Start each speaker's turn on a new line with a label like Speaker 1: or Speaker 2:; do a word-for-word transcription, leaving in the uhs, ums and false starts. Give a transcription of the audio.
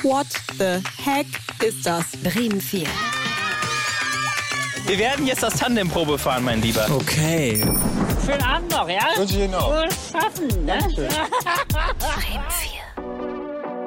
Speaker 1: What the heck ist das?
Speaker 2: Bremen vier.
Speaker 3: Wir werden jetzt das Tandemprobe fahren, mein Lieber.
Speaker 4: Okay.
Speaker 5: Schönen Abend noch, ja?
Speaker 6: Wünsche ich Ihnen auch.
Speaker 5: Wohl schaffen, ne?
Speaker 2: Bremen vier.